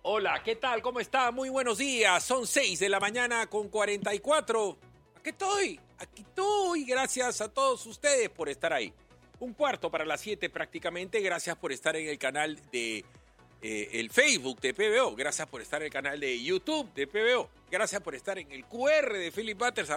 Hola, ¿qué tal? ¿Cómo está? Muy buenos días. Son 6 de la mañana con 44. Aquí estoy. Gracias a todos ustedes por estar ahí. Un cuarto para las 7 prácticamente. Gracias por estar en el canal de el Facebook de PBO. Gracias por estar en el canal de YouTube de PBO. Gracias por estar en el QR de Philip Butters,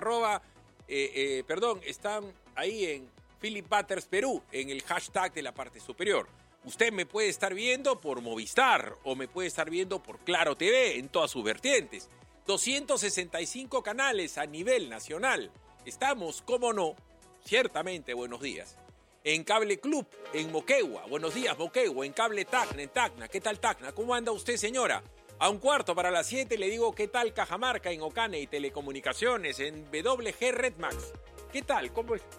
están ahí en Philip Butters Perú, en el hashtag de la parte superior. Usted me puede estar viendo por Movistar o me puede estar viendo por Claro TV en todas sus vertientes. 265 canales a nivel nacional. Estamos, cómo no, ciertamente, buenos días. En Cable Club, en Moquegua. Buenos días, Moquegua. En Cable Tacna, en Tacna. ¿Qué tal, Tacna? ¿Cómo anda usted, señora? A un cuarto para las 7 le digo qué tal Cajamarca en Ocane y Telecomunicaciones en WG Redmax. ¿Qué tal? ¿Cómo es?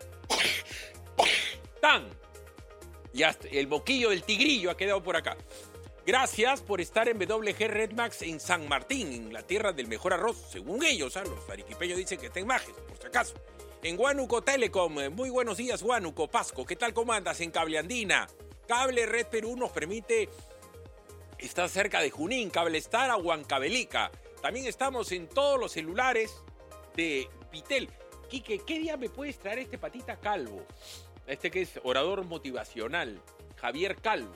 ¡Tan! Ya el boquillo del tigrillo ha quedado por acá. Gracias por estar en WG Redmax en San Martín, en la tierra del mejor arroz, según ellos. Los arequipeños dicen que está en Majes, por si acaso. En Huánuco Telecom, muy buenos días, Huánuco, Pasco. ¿Qué tal, cómo andas? En Cable Andina. Cable Red Perú nos permite estar cerca de Junín, Cable Star a Huancavelica. También estamos en todos los celulares de Vitel. Quique, ¿qué día me puedes traer este patita calvo? Este que es orador motivacional, Javier Calvo,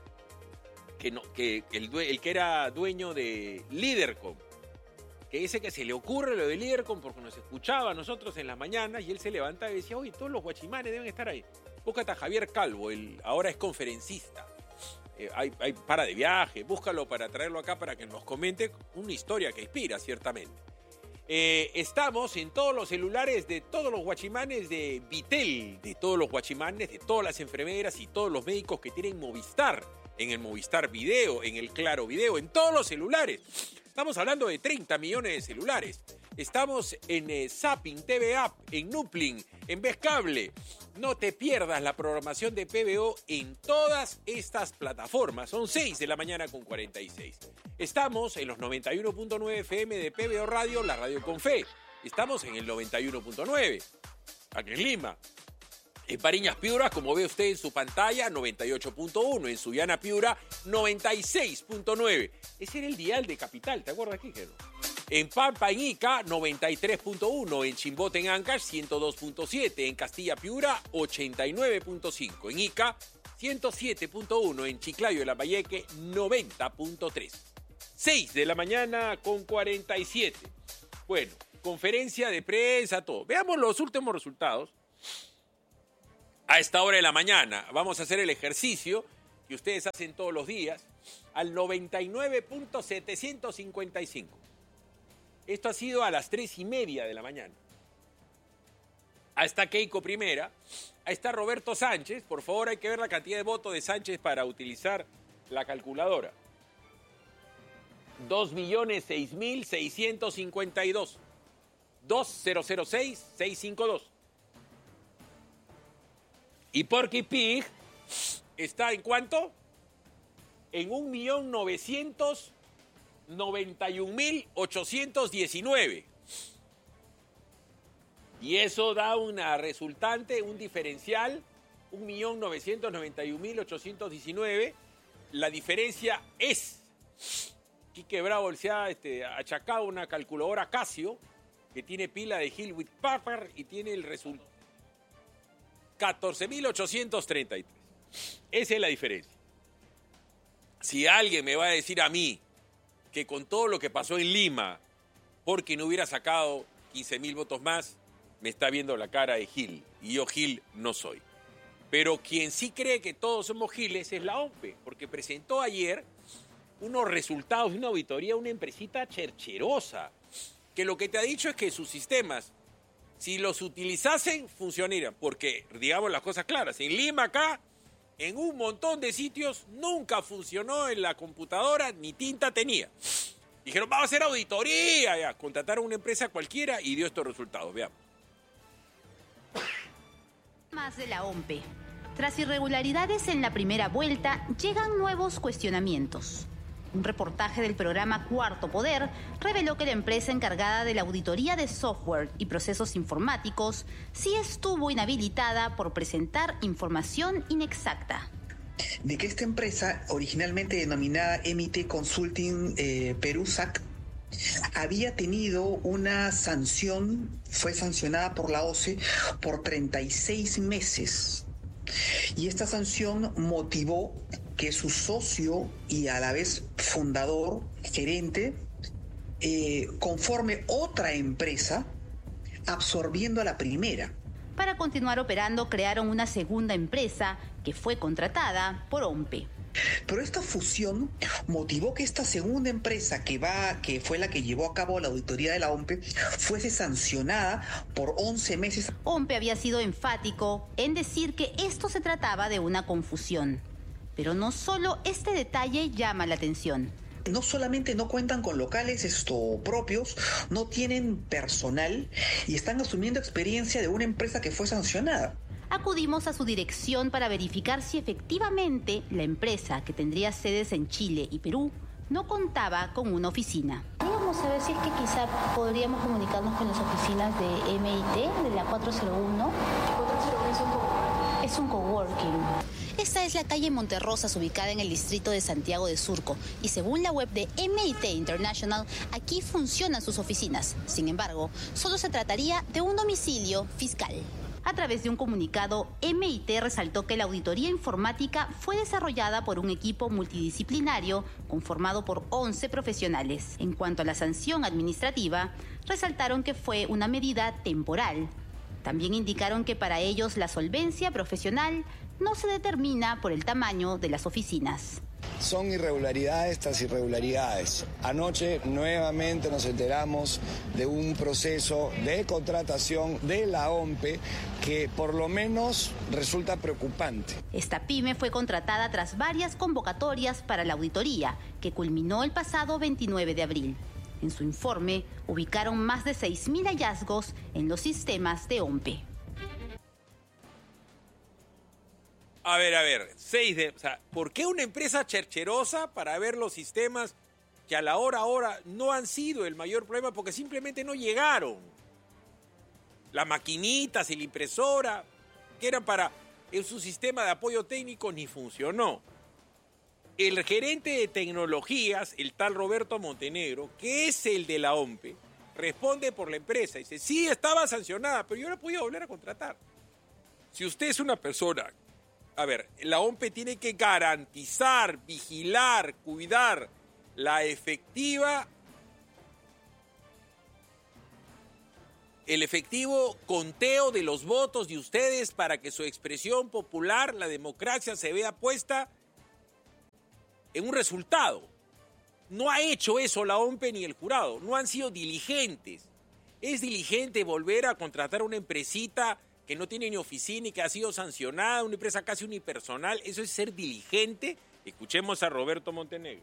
que el que era dueño de Lidercom, que dice que se le ocurre lo de Lidercom porque nos escuchaba a nosotros en las mañanas y él se levantaba y decía, oye, todos los guachimanes deben estar ahí. Búscate a Javier Calvo, él ahora es conferencista, hay para de viaje, búscalo para traerlo acá para que nos comente una historia que inspira, ciertamente. Estamos en todos los celulares de todos los guachimanes de Vitel, de todos los guachimanes, de todas las enfermeras y todos los médicos que tienen Movistar, en el Movistar Video, en el Claro Video, en todos los celulares. Estamos hablando de 30 millones de celulares. Estamos en Zapping, TV App, en Nuplin, en Vez Cable. No te pierdas la programación de PBO en todas estas plataformas. Son 6 de la mañana con 46. Estamos en los 91.9 FM de PBO Radio, la radio con fe. Estamos en el 91.9, aquí en Lima. En Pariñas Piura, como ve usted en su pantalla, 98.1. En Sullana Piura, 96.9. Ese era el dial de Capital, ¿te acuerdas, Quique? En Pampa, en Ica, 93.1. En Chimbote, en Ancash, 102.7. En Castilla Piura, 89.5. En Ica, 107.1. En Chiclayo de Lambayeque, 90.3. 6 de la mañana con 47. Bueno, conferencia de prensa, todo. Veamos los últimos resultados. A esta hora de la mañana vamos a hacer el ejercicio que ustedes hacen todos los días al 99.755. Esto ha sido a las 3:30 de la mañana. Ahí está Keiko Primera, ahí está Roberto Sánchez. Por favor, hay que ver la cantidad de votos de Sánchez para utilizar la calculadora. 2.006.652. 2006-652. Y Porky Pig está ¿en cuánto? En 1.991.819. Y eso da una resultante, un diferencial, 1.991.819. La diferencia es, Quique Bravo se ha achacado una calculadora Casio que tiene pila de Hewitt Packard y tiene el resultado 14.833. Esa es la diferencia. Si alguien me va a decir a mí que con todo lo que pasó en Lima, porque no hubiera sacado 15.000 votos más, me está viendo la cara de Gil. Y yo Gil no soy. Pero quien sí cree que todos somos Giles es la OMPE, porque presentó ayer unos resultados de una auditoría, una empresita chercherosa, que lo que te ha dicho es que sus sistemas, si los utilizasen, funcionarían. Porque, digamos las cosas claras, en Lima acá, en un montón de sitios, nunca funcionó en la computadora, ni tinta tenía. Dijeron, vamos a hacer auditoría, ya. Contrataron una empresa cualquiera y dio estos resultados, veamos. Más de la OMPE. Tras irregularidades en la primera vuelta, llegan nuevos cuestionamientos. Un reportaje del programa Cuarto Poder reveló que la empresa encargada de la auditoría de software y procesos informáticos sí estuvo inhabilitada por presentar información inexacta. de que esta empresa, originalmente denominada MIT Consulting Perú SAC, había tenido una sanción, fue sancionada por la OCE por 36 meses. Y esta sanción motivó que su socio y a la vez fundador, gerente, conforme otra empresa, absorbiendo a la primera. Para continuar operando, crearon una segunda empresa que fue contratada por OMPE. Pero esta fusión motivó que esta segunda empresa, que fue la que llevó a cabo la auditoría de la OMPE, fuese sancionada por 11 meses. OMPE había sido enfático en decir que esto se trataba de una confusión. Pero no solo este detalle llama la atención. No solamente no cuentan con locales propios, no tienen personal y están asumiendo experiencia de una empresa que fue sancionada. Acudimos a su dirección para verificar si efectivamente la empresa, que tendría sedes en Chile y Perú, no contaba con una oficina. Vamos a ver si es que quizá podríamos comunicarnos con las oficinas de MIT, de la 401. 401 es un coworking. Esta es la calle Monterrosas, ubicada en el distrito de Santiago de Surco. Y según la web de MIT International, aquí funcionan sus oficinas. Sin embargo, solo se trataría de un domicilio fiscal. A través de un comunicado, MIT resaltó que la auditoría informática fue desarrollada por un equipo multidisciplinario conformado por 11 profesionales. En cuanto a la sanción administrativa, resaltaron que fue una medida temporal. También indicaron que para ellos la solvencia profesional no se determina por el tamaño de las oficinas. Son irregularidades estas irregularidades. Anoche nuevamente nos enteramos de un proceso de contratación de la OMPE que por lo menos resulta preocupante. Esta pyme fue contratada tras varias convocatorias para la auditoría, que culminó el pasado 29 de abril. En su informe ubicaron más de 6.000 hallazgos en los sistemas de OMPE. A ver, ¿por qué una empresa chercherosa para ver los sistemas que a la hora no han sido el mayor problema porque simplemente no llegaron? Las maquinitas y la impresora, que eran para su sistema de apoyo técnico, ni funcionó. El gerente de tecnologías, el tal Roberto Montenegro, que es el de la OMPE, responde por la empresa. Dice, sí, estaba sancionada, pero yo la podía volver a contratar. Si usted es una persona... A ver, la OMPE tiene que garantizar, vigilar, cuidar el efectivo conteo de los votos de ustedes para que su expresión popular, la democracia, se vea puesta en un resultado. No ha hecho eso la OMPE ni el jurado, no han sido diligentes. Es diligente volver a contratar una empresita que no tiene ni oficina y que ha sido sancionada, una empresa casi unipersonal. Eso es ser diligente. Escuchemos a Roberto Montenegro.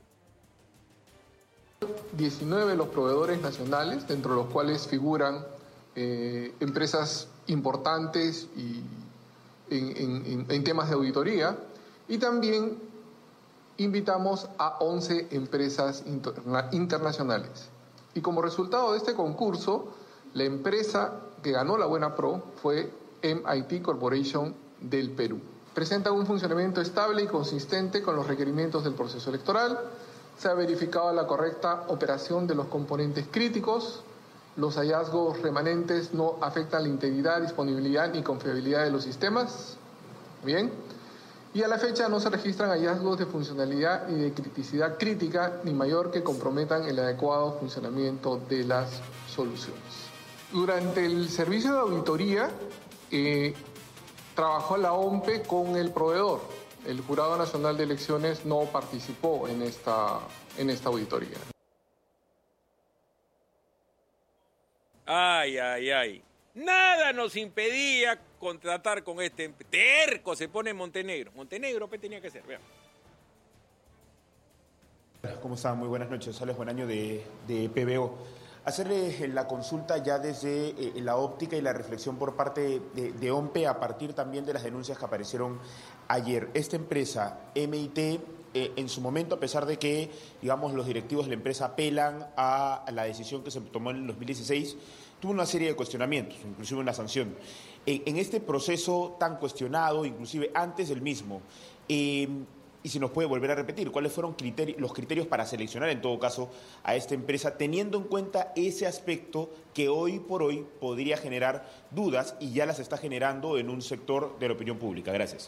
19 de los proveedores nacionales, dentro de los cuales figuran empresas importantes y en temas de auditoría, y también invitamos a 11 empresas internacionales. Y como resultado de este concurso, la empresa que ganó la Buena Pro fue MIT Corporation del Perú. Presenta un funcionamiento estable y consistente con los requerimientos del proceso electoral. Se ha verificado la correcta operación de los componentes críticos. Los hallazgos remanentes no afectan la integridad, disponibilidad ni confiabilidad de los sistemas. Bien. Y a la fecha no se registran hallazgos de funcionalidad y de criticidad crítica ni mayor que comprometan el adecuado funcionamiento de las soluciones. Durante el servicio de auditoría, trabajó la OMPE con el proveedor. El Jurado Nacional de Elecciones no participó en esta auditoría. Ay. Nada nos impedía contratar con este terco, se pone Montenegro. Montenegro, ¿qué tenía que ser? Veamos. ¿Cómo están? Muy buenas noches. Sales buen año de PBO. Hacerle la consulta ya desde la óptica y la reflexión por parte de OMPE a partir también de las denuncias que aparecieron ayer. Esta empresa, MIT, en su momento, a pesar de que, digamos, los directivos de la empresa apelan a la decisión que se tomó en el 2016, tuvo una serie de cuestionamientos, inclusive una sanción. En este proceso tan cuestionado, inclusive antes del mismo, Y si nos puede volver a repetir, ¿cuáles fueron los criterios para seleccionar en todo caso a esta empresa, teniendo en cuenta ese aspecto que hoy por hoy podría generar dudas y ya las está generando en un sector de la opinión pública? Gracias.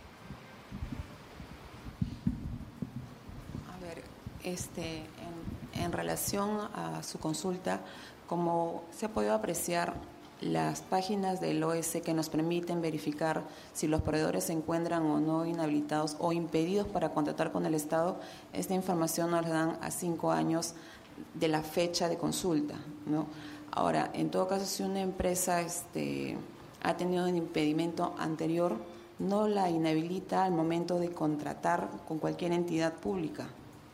A ver, en relación a su consulta, como se ha podido apreciar, las páginas del OS que nos permiten verificar si los proveedores se encuentran o no inhabilitados o impedidos para contratar con el Estado, esta información nos la dan a 5 años de la fecha de consulta, ¿no? Ahora, en todo caso, si una empresa ha tenido un impedimento anterior, no la inhabilita al momento de contratar con cualquier entidad pública.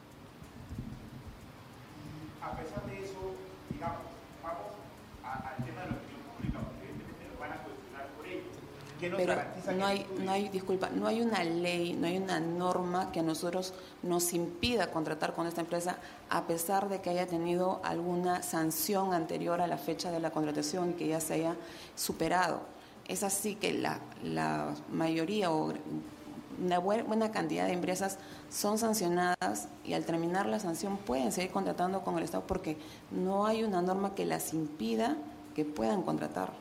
A pesar de eso, digamos, vamos al tema de la opinión pública, porque evidentemente lo van a cuestionar por ello. ¿Qué nos garantiza que no hay una ley, no hay una norma que a nosotros nos impida contratar con esta empresa a pesar de que haya tenido alguna sanción anterior a la fecha de la contratación y que ya se haya superado? Es así que la mayoría o una buena cantidad de empresas son sancionadas y al terminar la sanción pueden seguir contratando con el Estado porque no hay una norma que las impida que puedan contratar.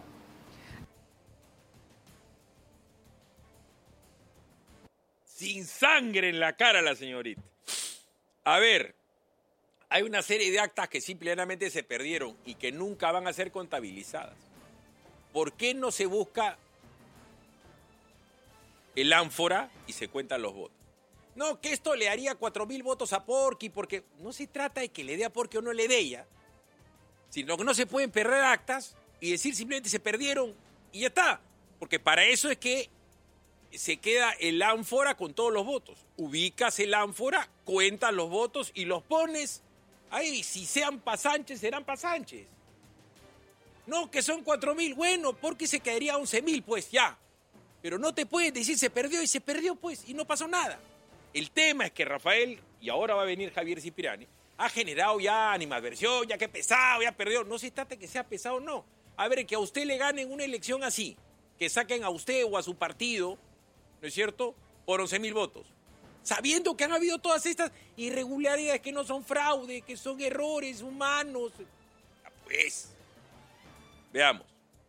Sin sangre en la cara la señorita. A ver, hay una serie de actas que simplemente se perdieron y que nunca van a ser contabilizadas. ¿Por qué no se busca el ánfora y se cuentan los votos? No, que esto le haría 4.000 votos a Porky, porque no se trata de que le dé a Porky o no le dé ella, sino que no se pueden perder actas y decir simplemente se perdieron y ya está. Porque para eso es que se queda el ánfora con todos los votos. Ubicas el ánfora, cuentas los votos y los pones ahí. Si sean pasanches, serán pasanches. No, que son 4.000. Bueno, porque se caería a 11.000, pues ya. Pero no te puedes decir se perdió y se perdió, pues, y no pasó nada. El tema es que Rafael, y ahora va a venir Javier Cipriani, ha generado ya animadversión, ya que pesado, ya perdió. No se trata de que sea pesado o no. A ver, que a usted le ganen una elección así, que saquen a usted o a su partido, ¿no es cierto?, por 11.000 votos. Sabiendo que han habido todas estas irregularidades, que no son fraude, que son errores humanos. Pues, veamos.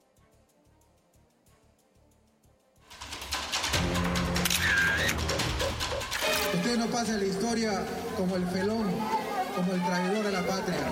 Usted no pasa en la historia como el felón, como el traidor a la patria.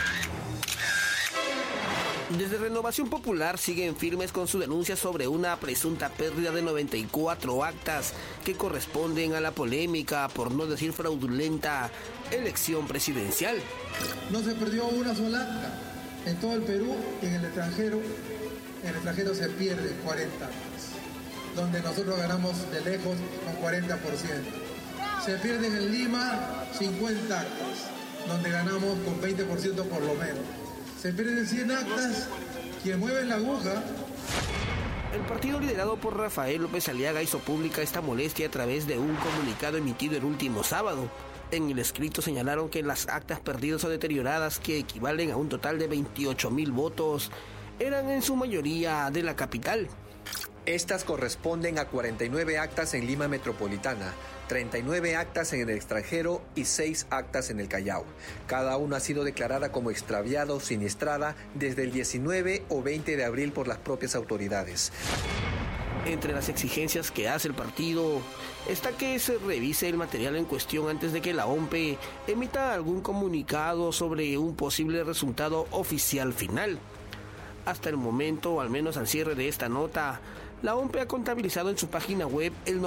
Desde Renovación Popular siguen firmes con su denuncia sobre una presunta pérdida de 94 actas que corresponden a la polémica, por no decir fraudulenta, elección presidencial. No se perdió una sola acta. En todo el Perú y en el extranjero se pierden 40 actas, donde nosotros ganamos de lejos con 40%. Se pierden en Lima 50 actas, donde ganamos con 20% por lo menos. Se pierden 100 actas, quien mueve la aguja. El partido liderado por Rafael López Aliaga hizo pública esta molestia a través de un comunicado emitido el último sábado. En el escrito señalaron que las actas perdidas o deterioradas, que equivalen a un total de 28.000 votos, eran en su mayoría de la capital. Estas corresponden a 49 actas en Lima Metropolitana, 39 actas en el extranjero y 6 actas en el Callao. Cada una ha sido declarada como extraviada o siniestrada desde el 19 o 20 de abril por las propias autoridades. Entre las exigencias que hace el partido está que se revise el material en cuestión antes de que la OMPE emita algún comunicado sobre un posible resultado oficial final. Hasta el momento, o al menos al cierre de esta nota, la OMPE ha contabilizado en su página web el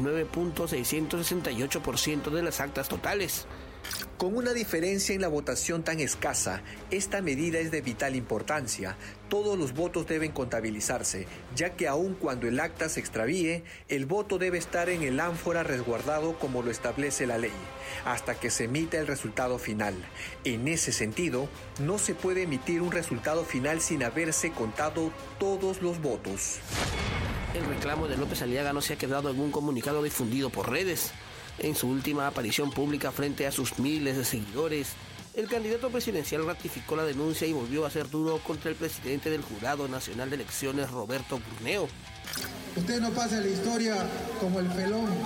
99.668% de las actas totales. Con una diferencia en la votación tan escasa, esta medida es de vital importancia. Todos los votos deben contabilizarse, ya que aun cuando el acta se extravíe, el voto debe estar en el ánfora resguardado como lo establece la ley, hasta que se emita el resultado final. En ese sentido, no se puede emitir un resultado final sin haberse contado todos los votos. El reclamo de López Aliaga no se ha quedado en un comunicado difundido por redes. En su última aparición pública frente a sus miles de seguidores, el candidato presidencial ratificó la denuncia y volvió a ser duro contra el presidente del Jurado Nacional de Elecciones, Roberto Burneo. Usted no pasa en la historia como el felón,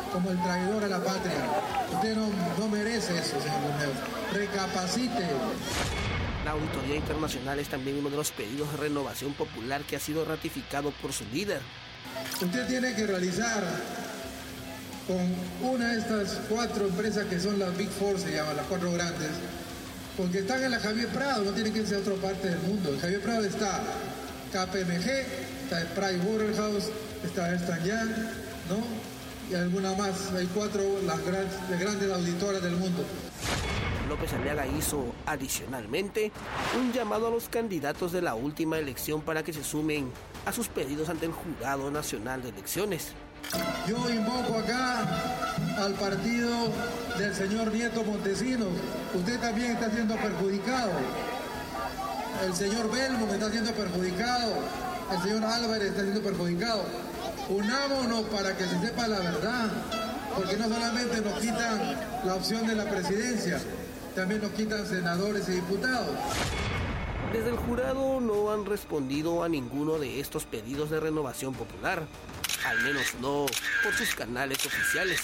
como el traidor a la patria. Usted no merece eso, señor Bermejo. Recapacite. La auditoría internacional es también uno de los pedidos de renovación popular que ha sido ratificado por su líder. Usted tiene que realizar con una de estas 4 empresas que son las Big Four, se llaman, las 4 grandes, porque están en la Javier Prado, no tienen que irse a otra parte del mundo. En Javier Prado está KPMG, está Pricewaterhouse, está Ernst & Young, ¿no? Y alguna más. Hay 4 las grandes auditoras del mundo. López Aliaga hizo, adicionalmente, un llamado a los candidatos de la última elección para que se sumen a sus pedidos ante el Jurado Nacional de Elecciones. Yo invoco acá al partido del señor Nieto Montesinos. Usted también está siendo perjudicado. El señor Belmo está siendo perjudicado. El señor Álvarez está siendo perjudicado. Unámonos para que se sepa la verdad. Porque no solamente nos quitan la opción de la presidencia, también nos quitan senadores y diputados. Desde el jurado no han respondido a ninguno de estos pedidos de renovación popular, al menos no por sus canales oficiales.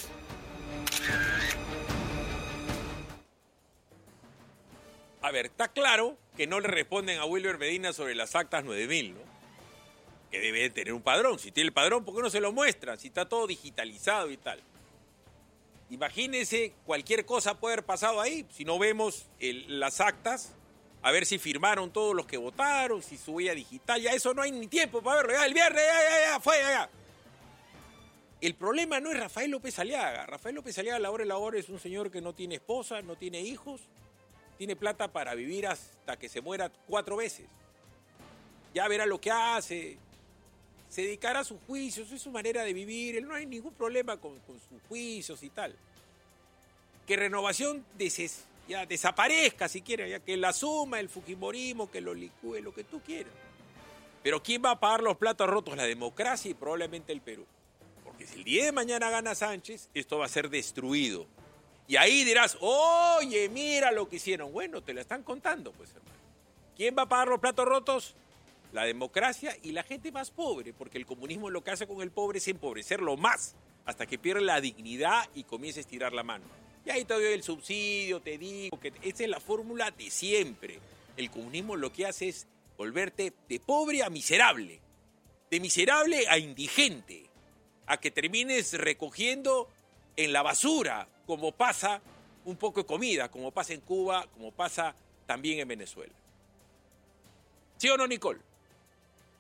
A ver, está claro que no le responden a Wilber Medina sobre las actas 9000, ¿no? Que debe tener un padrón. Si tiene el padrón, ¿por qué no se lo muestran? Si está todo digitalizado y tal. Imagínense, cualquier cosa puede haber pasado ahí. Si no vemos las actas, a ver si firmaron todos los que votaron, si su huella digital. Ya eso no hay ni tiempo para verlo. Ya el viernes, ya fue, ya. El problema no es Rafael López Aliaga. Rafael López Aliaga, a la hora es un señor que no tiene esposa, no tiene hijos, tiene plata para vivir hasta que se muera 4 veces. Ya verá lo que hace. Se dedicará a sus juicios, es su manera de vivir, él no hay ningún problema con sus juicios y tal. Que Renovación ya desaparezca si quiere, ya que la asuma el fujimorismo, que lo licúe, lo que tú quieras. Pero ¿quién va a pagar los platos rotos? La democracia y probablemente el Perú. Porque si el día de mañana gana Sánchez, esto va a ser destruido. Y ahí dirás, oye, mira lo que hicieron. Bueno, te la están contando, pues, hermano. ¿Quién va a pagar los platos rotos? La democracia y la gente más pobre, porque el comunismo lo que hace con el pobre es empobrecerlo más, hasta que pierde la dignidad y comienza a estirar la mano. Y ahí te doy el subsidio, te digo que esa es la fórmula de siempre. El comunismo lo que hace es volverte de pobre a miserable, de miserable a indigente, a que termines recogiendo en la basura, como pasa un poco de comida, como pasa en Cuba, como pasa también en Venezuela. ¿Sí o no, Nicole?